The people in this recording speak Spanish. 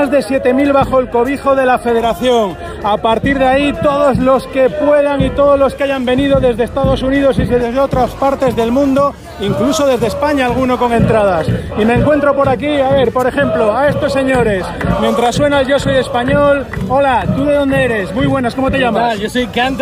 más de 7.000 bajo el cobijo de la Federación. A partir de ahí, todos los que puedan y todos los que hayan venido desde Estados Unidos y desde otras partes del mundo, incluso desde España, alguno con entradas. Y me encuentro por aquí, a ver, por ejemplo, a estos señores. Mientras suena el Yo Soy Español. Hola, ¿tú de dónde eres? Muy buenas, ¿cómo te llamas? Yo soy Canta.